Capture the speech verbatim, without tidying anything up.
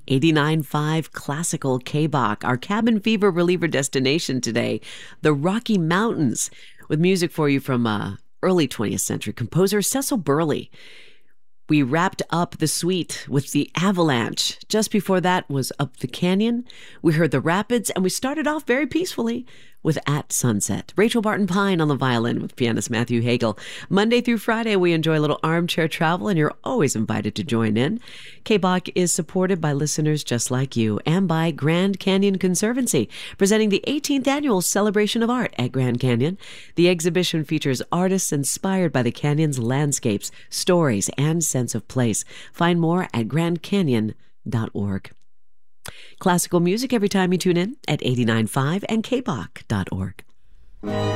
eighty-nine point five Classical K B O C, our cabin fever reliever destination today, the Rocky Mountains, with music for you from uh, early twentieth century composer Cecil Burley. We wrapped up the suite with the Avalanche. Just before that was Up the Canyon. We heard the Rapids, and we started off very peacefully with At Sunset. Rachel Barton Pine on the violin with pianist Matthew Hagel. Monday through Friday, we enjoy a little armchair travel, and you're always invited to join in. K B O C is supported by listeners just like you and by Grand Canyon Conservancy, presenting the eighteenth Annual Celebration of Art at Grand Canyon. The exhibition features artists inspired by the canyon's landscapes, stories, and sense of place. Find more at grand canyon dot org. Classical music every time you tune in at eighty-nine point five and K B O C dot org.